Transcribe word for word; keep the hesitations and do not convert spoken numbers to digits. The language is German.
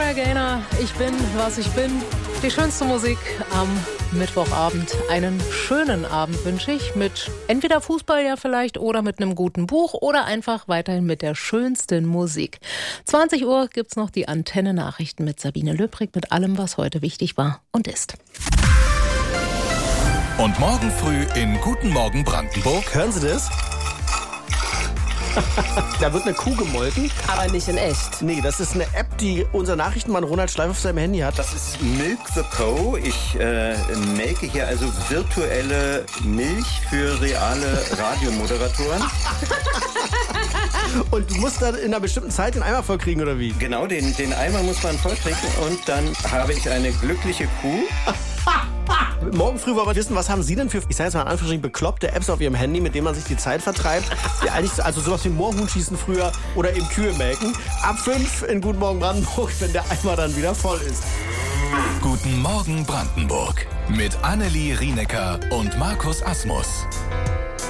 Gloria Gaynor, ich bin, was ich bin. Die schönste Musik am Mittwochabend. Einen schönen Abend wünsche ich mit entweder Fußball ja vielleicht oder mit einem guten Buch oder einfach weiterhin mit der schönsten Musik. zwanzig Uhr gibt's noch die Antenne-Nachrichten mit Sabine Löbrig mit allem, was heute wichtig war und ist. Und morgen früh in Guten Morgen Brandenburg. Hören Sie das? Da wird eine Kuh gemolken. Aber nicht in echt. Nee, das ist eine App, die unser Nachrichtenmann Ronald Schleif auf seinem Handy hat. Das ist Milk the Co. Ich äh, melke hier also virtuelle Milch für reale Radiomoderatoren. Und du musst dann in einer bestimmten Zeit den Eimer vollkriegen, oder wie? Genau, den, den Eimer muss man vollkriegen und dann habe ich eine glückliche Kuh. Morgen früh wollen wir wissen, was haben Sie denn für, ich sage jetzt mal in Anführungsstrichen, bekloppte Apps auf Ihrem Handy, mit denen man sich die Zeit vertreibt? Die eigentlich, also sowas wie Moorhuhn schießen früher oder eben Kühe melken. Ab fünf in Guten Morgen Brandenburg, wenn der Eimer dann wieder voll ist. Guten Morgen Brandenburg mit Annelie Rienecker und Markus Asmus.